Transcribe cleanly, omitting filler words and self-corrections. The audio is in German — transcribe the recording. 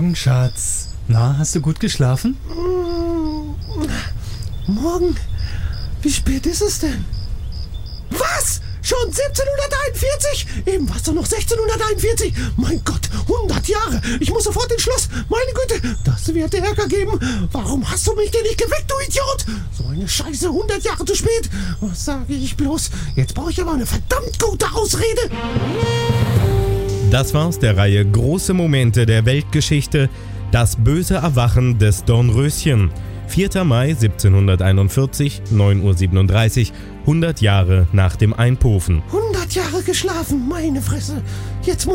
Morgen, Schatz. Na, hast du gut geschlafen? Morgen? Wie spät ist es denn? Was? Schon 1741? Eben war es doch noch 1641. Mein Gott, 100 Jahre. Ich muss sofort ins Schloss. Meine Güte, das wird Ärger geben. Warum hast du mich denn nicht geweckt, du Idiot? So eine Scheiße, 100 Jahre zu spät. Was sage ich bloß? Jetzt brauche ich aber eine verdammt gute Ausrede. Das war's der Reihe Große Momente der Weltgeschichte. Das böse Erwachen des Dornröschen. 4. Mai 1741, 9:37 Uhr, 100 Jahre nach dem Einpofen. 100 Jahre geschlafen, meine Fresse. Jetzt muss